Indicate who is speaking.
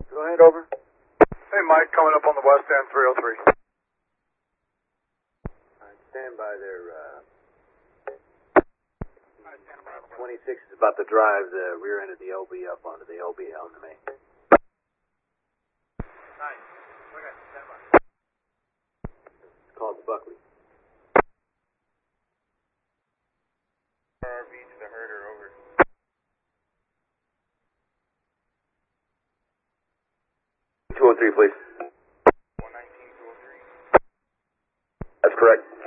Speaker 1: Go ahead, over.
Speaker 2: Hey, Mike, coming up on the west end, 303.
Speaker 1: Stand by there. 26 is about to drive the rear end of the OB up onto the OB on the main.
Speaker 2: Nice. Okay, stand by.
Speaker 1: It's called the Buckley.
Speaker 2: RV to the herder, over.
Speaker 1: 203, please.
Speaker 2: 119, 203.
Speaker 1: That's correct.